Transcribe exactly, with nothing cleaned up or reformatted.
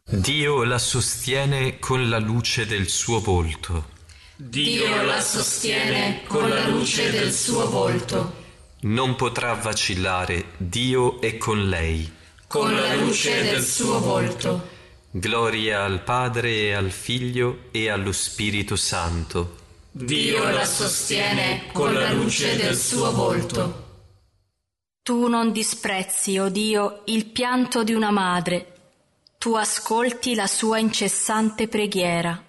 Dio la sostiene con la luce del suo volto. Dio la sostiene con la luce del suo volto. Non potrà vacillare, Dio è con lei. Con la luce del suo volto. Gloria al Padre e al Figlio e allo Spirito Santo. Dio la sostiene con la luce del suo volto. Tu non disprezzi, o Dio, il pianto di una madre. Tu ascolti la sua incessante preghiera.